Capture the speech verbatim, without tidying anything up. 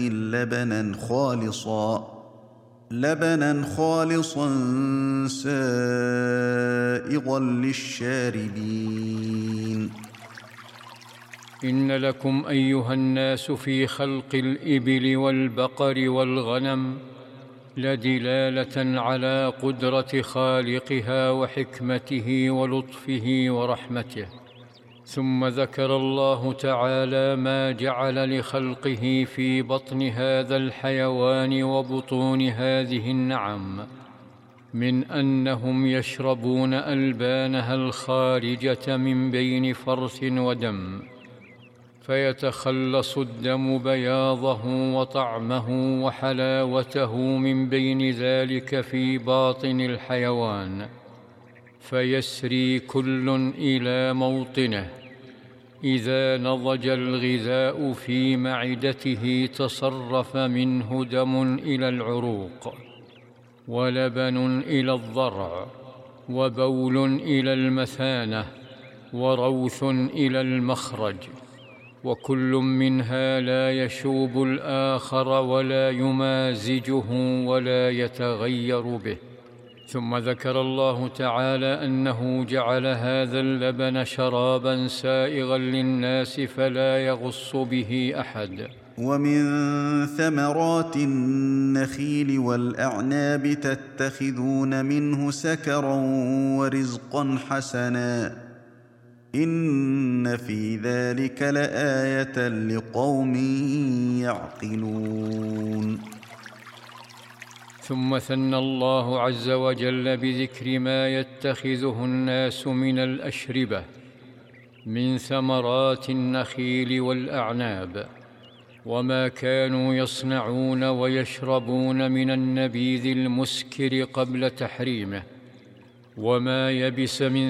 لبنا خالصا لبنا خالصا سائغا للشاربين. إن لكم أيها الناس في خلق الإبل والبقر والغنم لدلالة على قدرة خالقها وحكمته ولطفه ورحمته. ثم ذكر الله تعالى ما جعل لخلقه في بطن هذا الحيوان وبطون هذه النعم من أنهم يشربون ألبانها الخارجة من بين فرث ودم، فيتخلص الدم بياضه وطعمه وحلاوته من بين ذلك في باطن الحيوان، فيسري كل إلى موطنه. إذا نضج الغذاء في معدته تصرف منه دم إلى العروق، ولبن إلى الضرع، وبول إلى المثانة، وروث إلى المخرج، وكل منها لا يشوب الآخر ولا يمازجه ولا يتغير به. ثم ذكر الله تعالى أنه جعل هذا اللبن شرابا سائغا للناس فلا يغص به أحد. ومن ثمرات النخيل والأعناب تتخذون منه سكرا ورزقا حسنا إن في ذلك لآية لقوم يعقلون. ثم ثنى الله عز وجل بذكر ما يتخذه الناس من الأشربة من ثمرات النخيل والأعناب، وما كانوا يصنعون ويشربون من النبيذ المسكر قبل تحريمه، وما يبس من